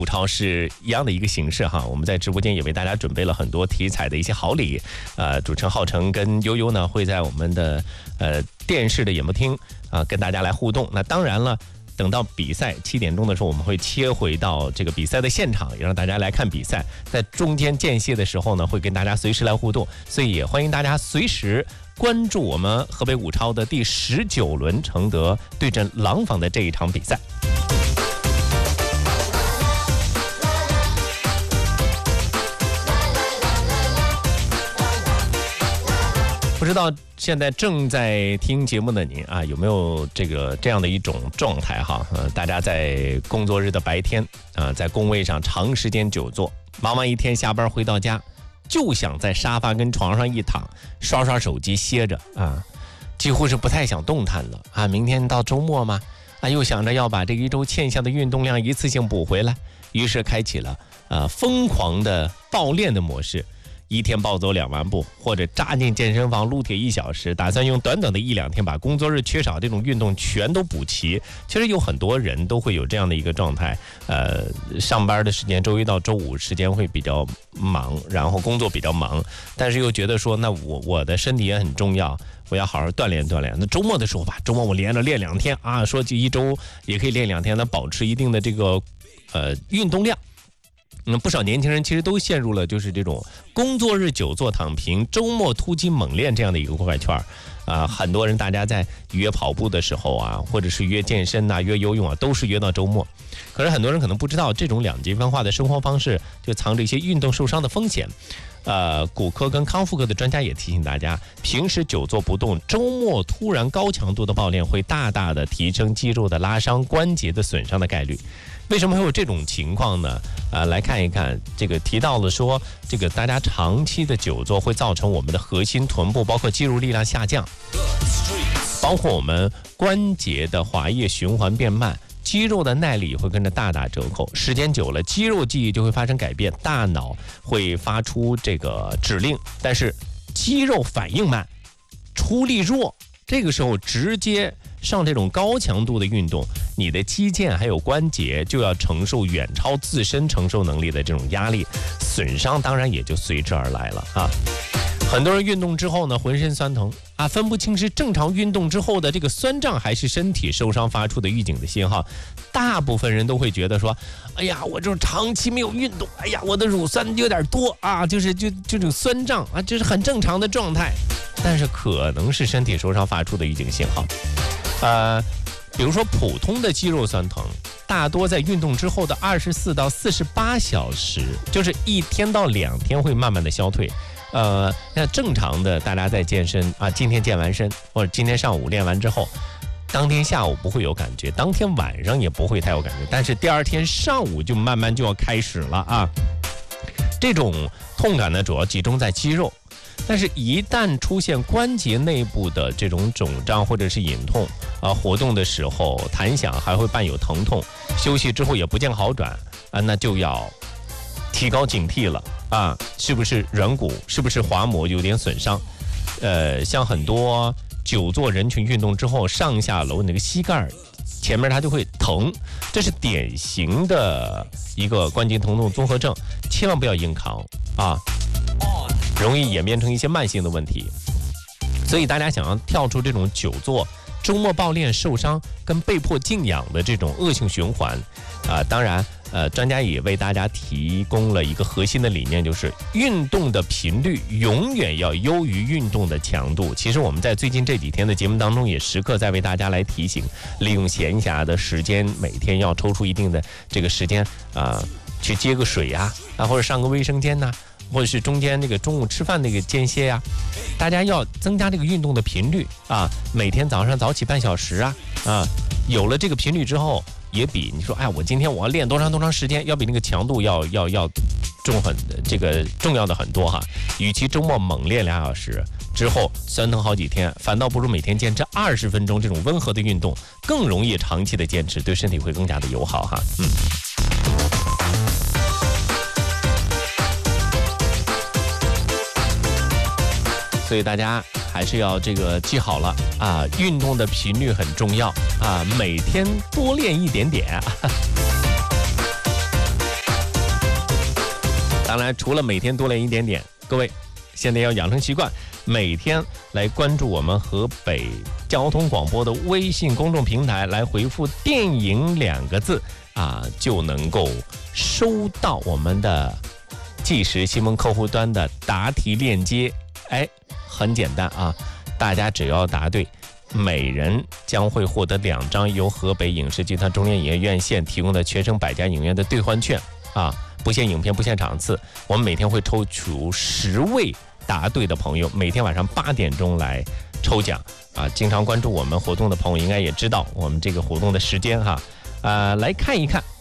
股超是一样的一个形式哈，我们在直播间也为大家准备了很多体彩的一些好礼，主持人浩成跟悠悠呢会在我们的电视的演播厅跟大家来互动。那当然了，等到比赛7点钟的时候，我们会切回到这个比赛的现场，也让大家来看比赛。在中间间歇的时候呢，会跟大家随时来互动，所以也欢迎大家随时关注我们河北武超的第19轮承德对阵廊坊的这一场比赛。不知道现在正在听节目的您有没有这样的一种状态哈？大家在工作日的白天在工位上长时间久坐，忙完一天下班回到家，就想在沙发跟床上一躺，刷刷手机歇着几乎是不太想动弹了明天到周末嘛又想着要把这一周欠下的运动量一次性补回来，于是开启了疯狂的暴练的模式。一天暴走2万步，或者扎进健身房撸铁1小时，打算用短短的1-2天把工作日缺少这种运动全都补齐。其实有很多人都会有这样的一个状态，上班的时间周一到周五时间会比较忙，然后工作比较忙，但是又觉得说，那我的身体也很重要，我要好好锻炼锻炼。那周末的时候吧，周末我连着练2天说一周也可以练2天，那保持一定的这个运动量。不少年轻人其实都陷入了就是这种工作日久坐躺平，周末突击猛练这样的一个怪圈很多人大家在约跑步的时候或者是约健身约游泳都是约到周末。可是很多人可能不知道，这种两极分化的生活方式就藏着一些运动受伤的风险。骨科跟康复科的专家也提醒大家，平时久坐不动，周末突然高强度的暴练会大大的提升肌肉的拉伤、关节的损伤的概率。为什么会有这种情况呢？来看一看，这个提到了说，这个大家长期的久坐会造成我们的核心、臀部包括肌肉力量下降，包括我们关节的滑液循环变慢，肌肉的耐力会跟着大打折扣，时间久了，肌肉记忆就会发生改变，大脑会发出这个指令，但是肌肉反应慢，出力弱，这个时候直接上这种高强度的运动，你的肌腱还有关节就要承受远超自身承受能力的这种压力，损伤当然也就随之而来了很多人运动之后呢，浑身酸疼分不清是正常运动之后的这个酸胀，还是身体受伤发出的预警的信号。大部分人都会觉得说，哎呀，我这长期没有运动，哎呀，我的乳酸有点多就是这种酸胀这是很正常的状态，但是可能是身体受伤发出的预警信号。比如说普通的肌肉酸疼，大多在运动之后的24到48小时，就是1天到2天会慢慢的消退。那正常的大家在健身今天健完身，或者今天上午练完之后，当天下午不会有感觉，当天晚上也不会太有感觉，但是第2天上午就慢慢就要开始了这种痛感呢，主要集中在肌肉，但是一旦出现关节内部的这种肿胀或者是隐痛活动的时候弹响，还会伴有疼痛，休息之后也不见好转那就要提高警惕了是不是软骨，是不是滑膜有点损伤？像很多久坐人群运动之后，上下楼那个膝盖前面它就会疼，这是典型的一个关节疼痛综合症，千万不要硬扛容易演变成一些慢性的问题。所以大家想要跳出这种久坐、周末暴练受伤跟被迫静养的这种恶性循环当然专家也为大家提供了一个核心的理念，就是运动的频率永远要优于运动的强度。其实我们在最近这几天的节目当中也时刻在为大家来提醒，利用闲暇的时间，每天要抽出一定的这个时间去接个水或者上个卫生间或者是中间那个中午吃饭那个间歇大家要增加这个运动的频率每天早上早起半小时有了这个频率之后，也比你说我今天我要练多长时间，要比那个强度要重要的很多与其周末猛练2小时之后酸疼好几天，反倒不如每天坚持20分钟这种温和的运动，更容易长期的坚持，对身体会更加的友好所以大家还是要记好了运动的频率很重要每天多练一点点当然，除了每天多练一点点，各位现在要养成习惯，每天来关注我们河北交通广播的微信公众平台，来回复“电影”2个字啊，就能够收到我们的即时新闻客户端的答题链接。哎，很简单啊，大家只要答对，每人将会获得2张由河北影视集团中联影业院线提供的全省百家影院的兑换券啊，不限影片，不限场次。我们每天会抽出10位答对的朋友，每天晚上8点钟来抽奖啊。经常关注我们活动的朋友应该也知道我们这个活动的时间哈。来看一看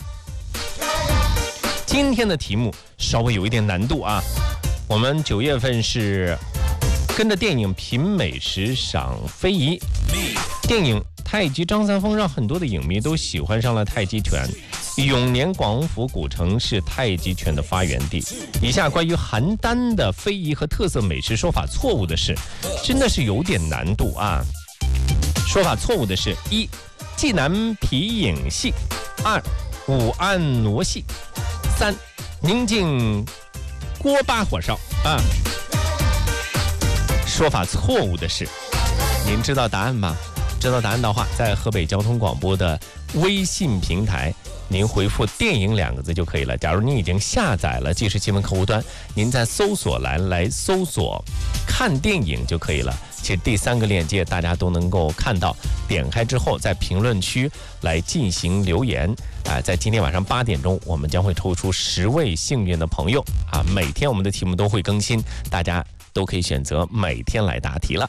今天的题目，稍微有一点难度啊。我们9月份是跟着电影品美食赏非遗，电影《太极张三丰》让很多的影迷都喜欢上了太极拳。永年广府古城是太极拳的发源地。以下关于邯郸的非遗和特色美食说法错误的是，真的是有点难度啊。说法错误的是：1. 济南皮影戏；2. 武安傩戏；3. 宁静锅巴火烧啊。说法错误的是，您知道答案吗？知道答案的话，在河北交通广播的微信平台，您回复“电影”2个字就可以了。假如您已经下载了即时新闻客户端，您在搜索栏来搜索“看电影”就可以了。其实第3个链接大家都能够看到，点开之后在评论区来进行留言在今天晚上8点钟，我们将会抽出10位幸运的朋友啊。每天我们的题目都会更新，大家都可以选择每天来答题了。